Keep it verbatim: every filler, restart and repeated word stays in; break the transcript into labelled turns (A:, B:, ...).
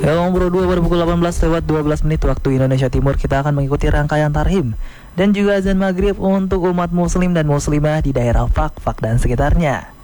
A: Yang Bro dua pada pukul delapan belas lewat dua belas menit waktu Indonesia Timur, kita akan mengikuti rangkaian tarhim dan juga azan maghrib untuk umat muslim dan muslimah di daerah Fak, Fak dan sekitarnya.